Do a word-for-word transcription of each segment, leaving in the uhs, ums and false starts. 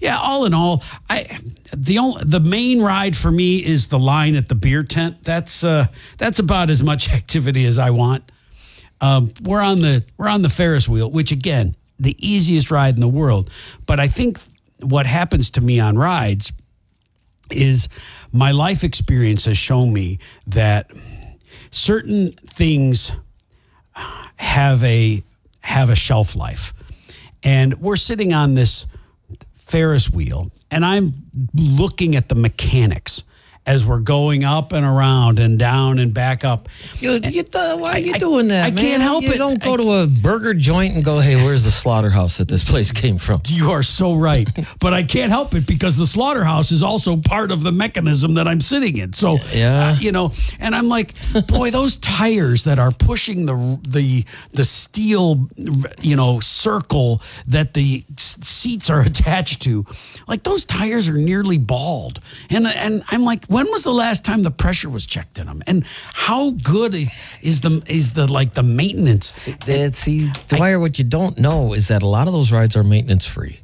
yeah, all in all, I the only the main ride for me is the line at the beer tent. That's uh, that's about as much activity as I want. Um, we're on the we're on the Ferris wheel, which again, the easiest ride in the world. But I think what happens to me on rides is my life experience has shown me that certain things have a have a shelf life. And we're sitting on this Ferris wheel, and I'm looking at the mechanics as we're going up and around and down and back up. You, you th- why are you I, doing that, I, I man? can't help you it. You don't go I, to a burger joint and go, hey, where's the slaughterhouse that this place came from? You are so right. But I can't help it because the slaughterhouse is also part of the mechanism that I'm sitting in. So, yeah. uh, you know, and I'm like, boy, those tires that are pushing the the the steel, you know, circle that the seats are attached to, like those tires are nearly bald. And and I'm like, when was the last time the pressure was checked in them? And how good is, is the is the like the maintenance? See, that, see Dwyer, what you don't know is that a lot of those rides are maintenance free.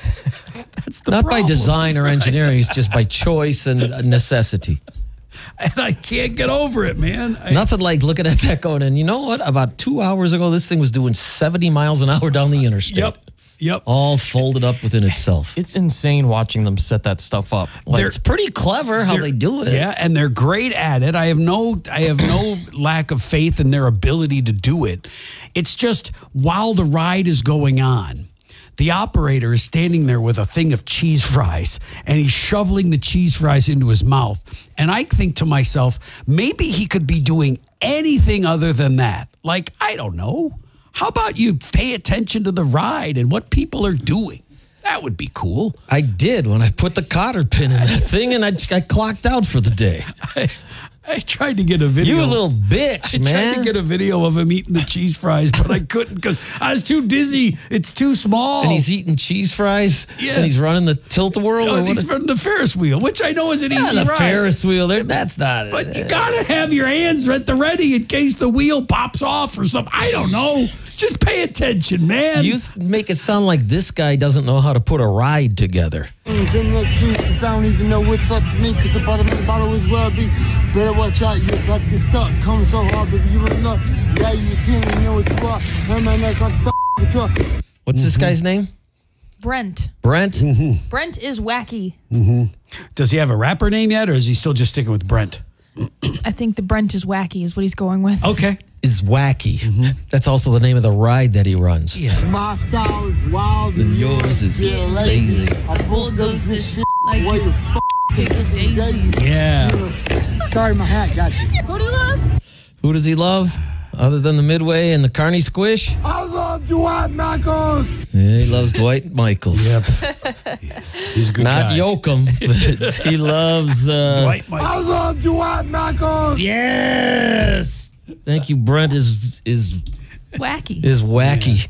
That's the Not problem. by design or engineering, it's just by choice and necessity. And I can't get over it, man. I, Nothing like looking at that going, and you know what? About two hours ago, this thing was doing seventy miles an hour down the interstate. Yep. Yep. All folded up within itself. It's insane watching them set that stuff up. Like, It's pretty clever how they do it. Yeah, and they're great at it. I have no I have no lack of faith in their ability to do it. It's just while the ride is going on, the operator is standing there with a thing of cheese fries, and he's shoveling the cheese fries into his mouth. And I think to myself, maybe he could be doing anything other than that. Like, I don't know. How about you pay attention to the ride and what people are doing? That would be cool. I did when I put the cotter pin in that thing, and I, I clocked out for the day. I, I tried to get a video. You a little bitch, I man. tried to get a video of him eating the cheese fries, but I couldn't because I was too dizzy. It's too small. And he's eating cheese fries, Yeah. and he's running the tilt-a-whirl. Oh, or and what he's from the Ferris wheel, which I know is an yeah, easy the ride. Ferris wheel. There, that's not But it. you gotta have your hands at the ready in case the wheel pops off or something. I don't know. Just pay attention, man. You s- make it sound like this guy doesn't know how to put a ride together. In next seat, cause I don't even know what's up to me, cause the bottom of the bottle is well be. Better watch out, you're about to get stuck. Coming so hard, baby, you wanna know. Yeah, you're ten, you know what you are. Hurt my neck like a f***ing truck. What's this guy's name? Brent. Brent? Brent is wacky. Does he have a rapper name yet, or is he still just sticking with Brent? I think the Brent is wacky is what he's going with. Okay. Is wacky. That's also the name of the ride that he runs. Yeah. My style is wild and, And yours is yeah, lazy. I bulldoze this shit like way the f*** Pick daisies. Yeah. Sorry, my hat got you. Who do you love? Who does he love? Other than the Midway and the Carney Squish? I love Dwight Michaels. Yeah, he loves Dwight Michaels. Yep. He's a good Not guy. Yoakum, but he loves... Uh, Dwight Michael. I love Dwight Michaels. Yes! Thank you, Brent is is Wacky. is wacky.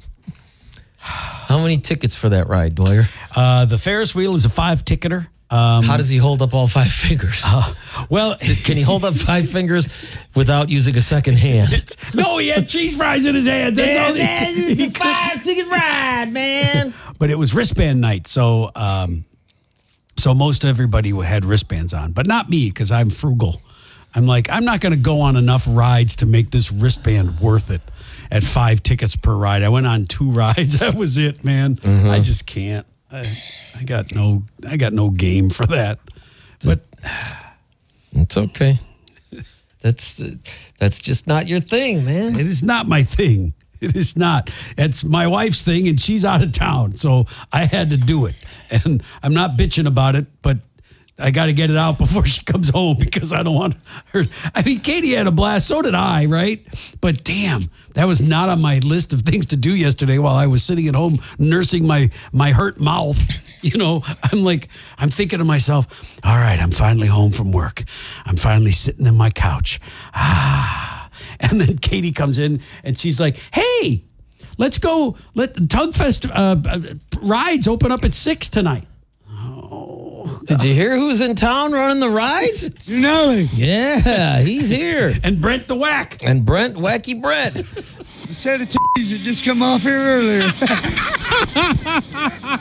How many tickets for that ride, Dwyer? Uh, the Ferris wheel is a five ticketer. Um, How does he hold up all five fingers? well, Can he hold up five fingers without using a second hand? no, he had cheese fries in his hands. That's all he, he could. five ticket ride, man. But it was wristband night, so um, so most everybody had wristbands on, but not me because I'm frugal. I'm like, I'm not going to go on enough rides to make this wristband worth it at five tickets per ride. I went on two rides. That was it, man. Mm-hmm. I just can't. I, I got no. I got no game for that. But It's okay. That's that's just not your thing, man. it is not my thing. It is not. It's my wife's thing, and she's out of town, so I had to do it. And I'm not bitching about it, but I got to get it out before she comes home because I don't want her. I mean, Katie had a blast. So did I, right? But damn, that was not on my list of things to do yesterday while I was sitting at home nursing my my hurt mouth. You know, I'm like, I'm thinking to myself, all right, I'm finally home from work. I'm finally sitting in my couch. Ah. And then Katie comes in and she's like, hey, let's go. Let Tugfest uh, rides open up at six tonight. Did you hear who's in town running the rides? Janelli. Yeah, he's here. And Brent the Whack. And Brent, Wacky Brent. You said it to that just come off here earlier.